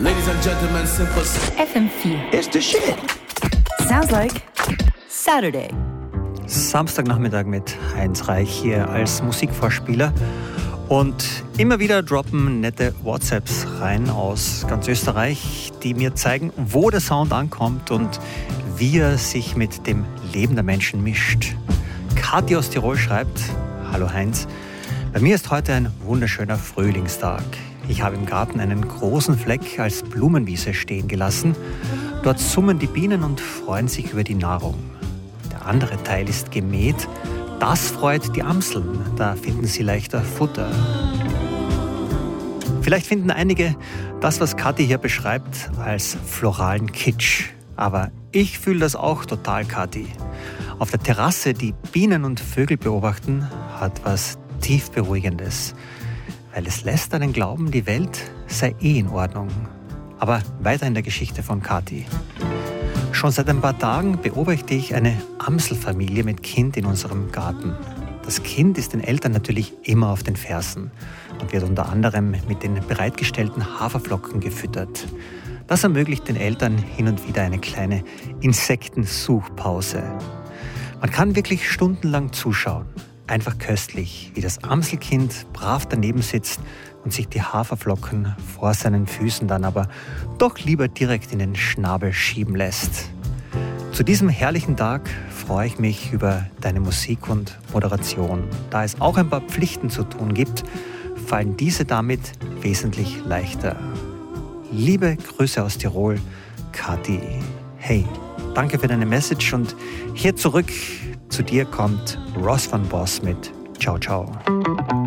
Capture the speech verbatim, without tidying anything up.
Ladies and gentlemen, simple F M vier. It's the shit. Sounds like Saturday. Samstagnachmittag mit Heinz Reich hier als Musikvorspieler. Und immer wieder droppen nette WhatsApps rein aus ganz Österreich, die mir zeigen, wo der Sound ankommt und wie er sich mit dem Leben der Menschen mischt. Kathi aus Tirol schreibt: Hallo Heinz, bei mir ist heute ein wunderschöner Frühlingstag. Ich habe im Garten einen großen Fleck als Blumenwiese stehen gelassen. Dort summen die Bienen und freuen sich über die Nahrung. Der andere Teil ist gemäht. Das freut die Amseln. Da finden sie leichter Futter. Vielleicht finden einige das, was Kathi hier beschreibt, als floralen Kitsch. Aber ich fühle das auch total, Kathi. Auf der Terrasse die Bienen und Vögel beobachten, hat was tief Beruhigendes. Weil es lässt einen glauben, die Welt sei eh in Ordnung. Aber weiter in der Geschichte von Kathi. Schon seit ein paar Tagen beobachte ich eine Amselfamilie mit Kind in unserem Garten. Das Kind ist den Eltern natürlich immer auf den Fersen und wird unter anderem mit den bereitgestellten Haferflocken gefüttert. Das ermöglicht den Eltern hin und wieder eine kleine Insektensuchpause. Man kann wirklich stundenlang zuschauen. Einfach köstlich, wie das Amselkind brav daneben sitzt und sich die Haferflocken vor seinen Füßen dann aber doch lieber direkt in den Schnabel schieben lässt. Zu diesem herrlichen Tag freue ich mich über deine Musik und Moderation. Da es auch ein paar Pflichten zu tun gibt, fallen diese damit wesentlich leichter. Liebe Grüße aus Tirol, Kathi. Hey, danke für deine Message und hier zurück zu dir kommt Ross van Boss mit Ciao Ciao.